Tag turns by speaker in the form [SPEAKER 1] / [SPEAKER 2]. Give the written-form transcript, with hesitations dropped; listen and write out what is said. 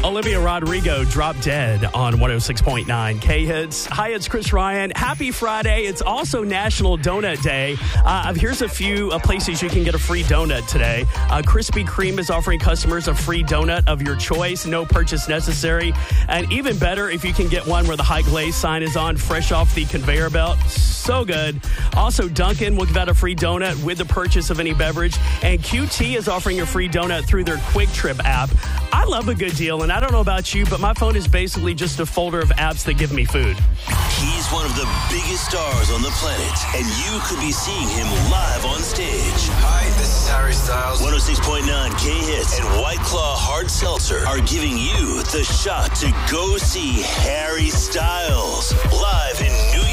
[SPEAKER 1] Olivia Rodrigo dropped dead on 106.9 K-Hits. Hi, it's Chris Ryan. Happy Friday. It's also National Donut Day. Here's a few places you can get a free donut today. Krispy Kreme is offering customers a free donut of your choice, no purchase necessary. And even better if you can get one where the high glaze sign is on, fresh off the conveyor belt. So good. Also, Dunkin' will give out a free donut with the purchase of any beverage. And QT is offering a free donut through their Quick Trip app. I love a good deal, and I don't know about you, but my phone is basically just a folder of apps that give me food.
[SPEAKER 2] He's one of the biggest stars on the planet, and you could be seeing him live on stage.
[SPEAKER 3] Hi, this is Harry Styles.
[SPEAKER 2] 106.9 K-Hits and White Claw Hard Seltzer are giving you the shot to go see Harry Styles live in New